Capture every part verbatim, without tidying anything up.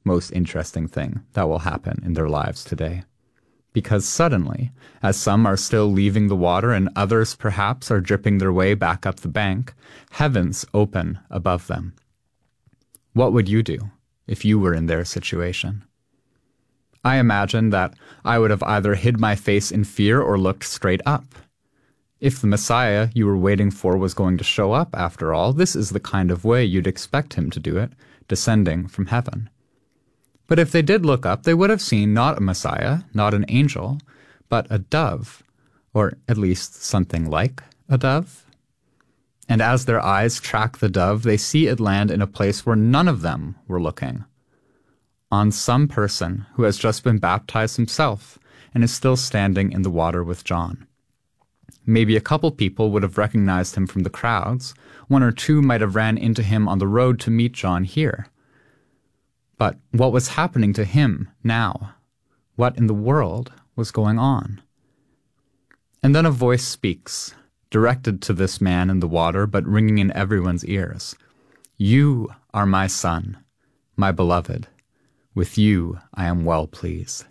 most interesting thing that will happen in their lives today. Because suddenly, as some are still leaving the water and others perhaps are dripping their way back up the bank, heavens open above them. What would you do if you were in their situation? I imagine that I would have either hid my face in fear or looked straight up. If the Messiah you were waiting for was going to show up, after all, this is the kind of way you'd expect him to do it, descending from heaven. But if they did look up, they would have seen not a Messiah, not an angel, but a dove, or at least something like a dove. And as their eyes track the dove, they see it land in a place where none of them were looking. On some person who has just been baptized himself and is still standing in the water with John. Maybe a couple people would have recognized him from the crowds. One or two might have ran into him on the road to meet John here. But what was happening to him now? What in the world was going on? And then a voice speaks, directed to this man in the water, but ringing in everyone's ears. You are my son, my beloved. With you I am well pleased.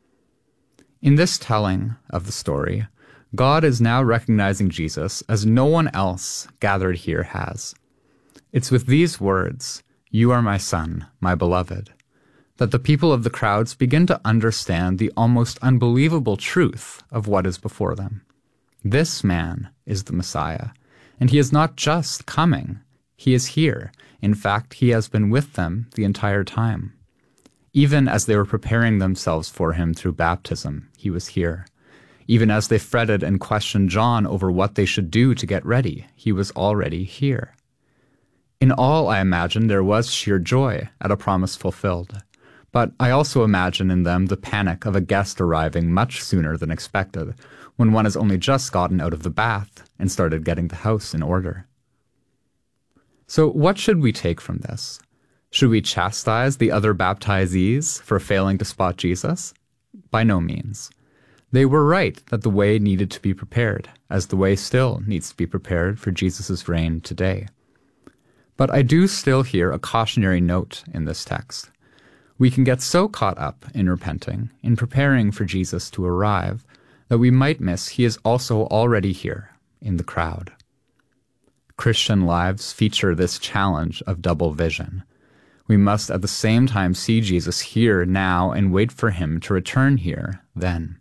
In this telling of the story, God is now recognizing Jesus as no one else gathered here has. It's with these words, "You are my son, my beloved," that the people of the crowds begin to understand the almost unbelievable truth of what is before them. This man is the Messiah, and he is not just coming, he is here. In fact, he has been with them the entire time. Even as they were preparing themselves for him through baptism, he was here. Even as they fretted and questioned John over what they should do to get ready, he was already here. In all, I imagine there was sheer joy at a promise fulfilled. But I also imagine in them the panic of a guest arriving much sooner than expected, when one has only just gotten out of the bath and started getting the house in order. So what should we take from this? Should we chastise the other baptizees for failing to spot Jesus? By no means. They were right that the way needed to be prepared, as the way still needs to be prepared for Jesus' reign today. But I do still hear a cautionary note in this text. We can get so caught up in repenting, in preparing for Jesus to arrive, that we might miss he is also already here in the crowd. Christian lives feature this challenge of double vision. We must at the same time see Jesus here now and wait for him to return here then.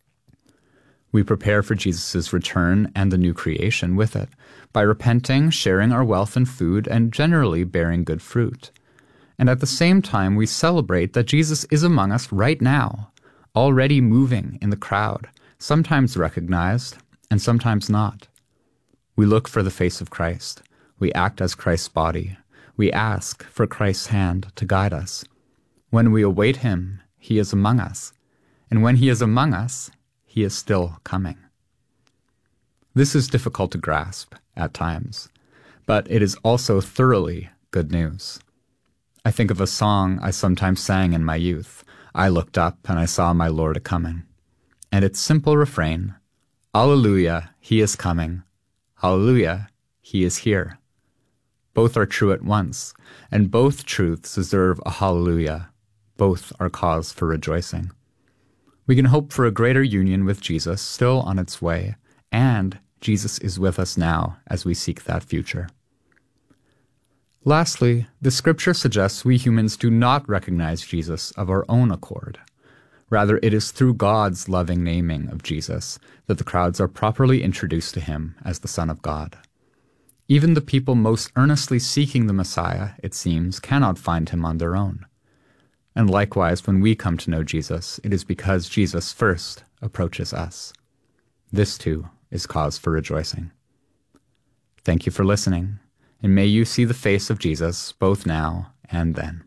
We prepare for Jesus' return and the new creation with it, by repenting, sharing our wealth and food, and generally bearing good fruit. And at the same time, we celebrate that Jesus is among us right now, already moving in the crowd, sometimes recognized and sometimes not. We look for the face of Christ. We act as Christ's body. We ask for Christ's hand to guide us. When we await him, he is among us. And when he is among us, he is still coming. This is difficult to grasp at times, but it is also thoroughly good news. I think of a song I sometimes sang in my youth. I looked up and I saw my Lord a-coming. And its simple refrain, Alleluia, he is coming. Hallelujah, he is here. Both are true at once, and both truths deserve a hallelujah. Both are cause for rejoicing. We can hope for a greater union with Jesus still on its way, and Jesus is with us now as we seek that future. Lastly, the scripture suggests we humans do not recognize Jesus of our own accord. Rather, it is through God's loving naming of Jesus that the crowds are properly introduced to him as the Son of God. Even the people most earnestly seeking the Messiah, it seems, cannot find him on their own. And likewise, when we come to know Jesus, it is because Jesus first approaches us. This, too, is cause for rejoicing. Thank you for listening, and may you see the face of Jesus both now and then.